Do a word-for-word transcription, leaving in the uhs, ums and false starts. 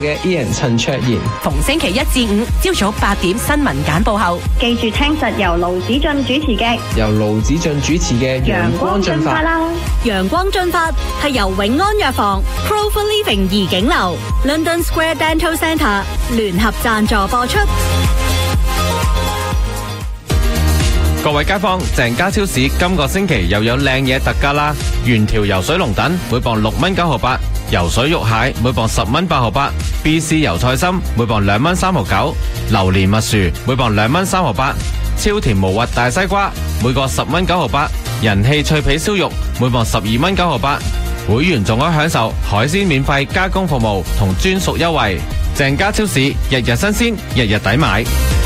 嘅 Ian 陳卓賢， 逢星期一至五朝早八點新聞簡報後， 記住聽實由盧子俊主持嘅由盧子俊主持嘅陽光進發啦。 陽光進發係由永安藥房、Clover Living 怡景樓、London Square Dental Centre 聯合贊助播出。 各位街坊，鄭家超市今個星期又有靚嘢特價啦！原條游水龍躉每磅六蚊九毫八，游水肉蟹每磅十蚊八毫八 ，B C 油菜心每磅兩蚊三毫九，榴蓮蜜薯每磅兩蚊三毫八，超甜無核大西瓜每個十蚊九毫八，人氣脆皮燒肉每磅十二蚊九毫八。會員仲可享受海鮮免費加工服務同專屬優惠。鄭家超市日日新鮮，日日抵買。